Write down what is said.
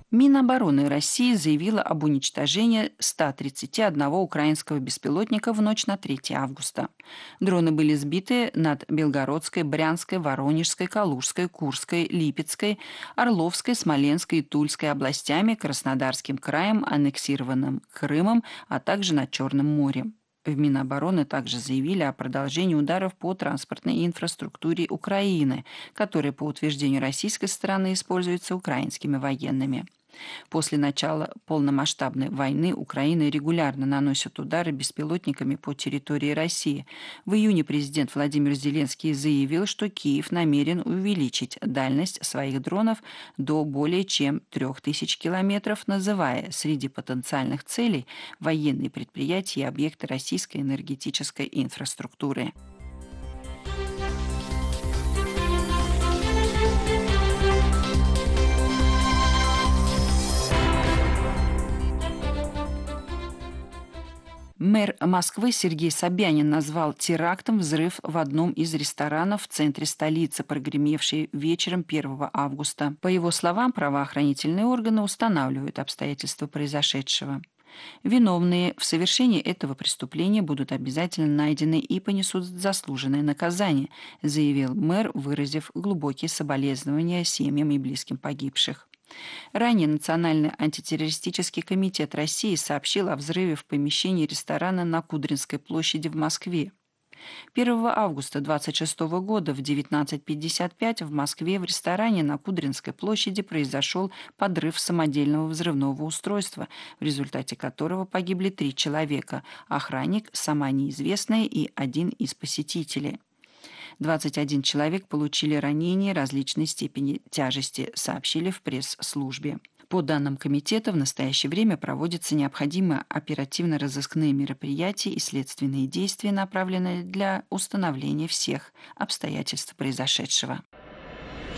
Минобороны России заявила об уничтожении 131 украинского беспилотника в ночь на 3 августа. Дроны были сбиты над Белгородской, Брянской, Воронежской, Калужской, Курской, Липецкой, Орловской, Смоленской и Тульской областями, Краснодарским краем, аннексированным Крымом, а также над Черным морем. В Минобороны также заявили о продолжении ударов по транспортной инфраструктуре Украины, которые, по утверждению российской стороны, используются украинскими военными. После начала полномасштабной войны Украина регулярно наносит удары беспилотниками по территории России. В июне президент Владимир Зеленский заявил, что Киев намерен увеличить дальность своих дронов до более чем 3000 километров, называя среди потенциальных целей военные предприятия и объекты российской энергетической инфраструктуры. Мэр Москвы Сергей Собянин назвал терактом взрыв в одном из ресторанов в центре столицы, прогремевший вечером 1 августа. По его словам, правоохранительные органы устанавливают обстоятельства произошедшего. Виновные в совершении этого преступления будут обязательно найдены и понесут заслуженное наказание, заявил мэр, выразив глубокие соболезнования семьям и близким погибших. Ранее Национальный антитеррористический комитет России сообщил о взрыве в помещении ресторана на Кудринской площади в Москве. 1 августа 26 года в 19:55 в Москве в ресторане на Кудринской площади произошел подрыв самодельного взрывного устройства, в результате которого погибли 3 человека – охранник, сама неизвестная и один из посетителей. 21 человек получили ранения различной степени тяжести, сообщили в пресс-службе. По данным комитета, в настоящее время проводятся необходимые оперативно-розыскные мероприятия и следственные действия, направленные для установления всех обстоятельств произошедшего.